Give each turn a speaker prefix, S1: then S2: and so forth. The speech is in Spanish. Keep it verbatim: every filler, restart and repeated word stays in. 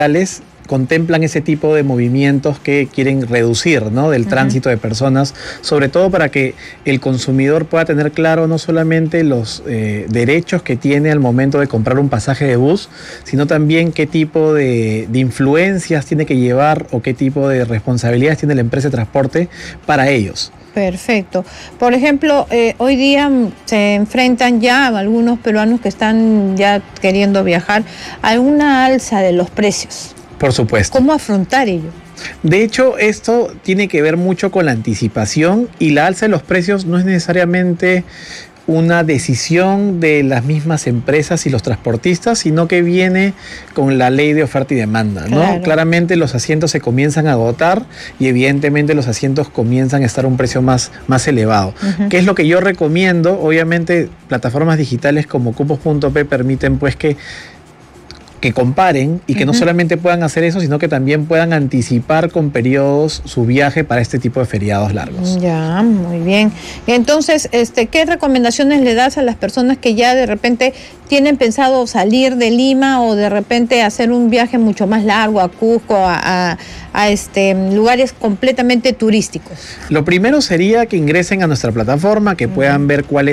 S1: contemplan ese tipo de movimientos que quieren reducir, ¿no?, del tránsito de personas, sobre todo para que el consumidor pueda tener claro no solamente los eh, derechos que tiene al momento de comprar un pasaje de bus, sino también qué tipo de, de influencias tiene que llevar o qué tipo de responsabilidades tiene la empresa de transporte para ellos.
S2: Perfecto. Por ejemplo, eh, hoy día se enfrentan ya algunos peruanos que están ya queriendo viajar a una alza de los precios.
S1: Por supuesto.
S2: ¿Cómo afrontar ello?
S1: De hecho, esto tiene que ver mucho con la anticipación, y la alza de los precios no es necesariamente una decisión de las mismas empresas y los transportistas, sino que viene con la ley de oferta y demanda, ¿no?
S2: Claro.
S1: Claramente los asientos se comienzan a agotar y evidentemente los asientos comienzan a estar a un precio más, más elevado. Uh-huh. ¿Qué es lo que yo recomiendo? Obviamente, plataformas digitales como cupos punto pe permiten pues que que comparen y que uh-huh. no solamente puedan hacer eso, sino que también puedan anticipar con periodos su viaje para este tipo de feriados largos.
S2: Ya, muy bien. Entonces, este, ¿qué recomendaciones le das a las personas que ya de repente tienen pensado salir de Lima o de repente hacer un viaje mucho más largo a Cusco, a, a, a este, lugares completamente turísticos?
S1: Lo primero sería que ingresen a nuestra plataforma, que uh-huh. puedan ver cuál es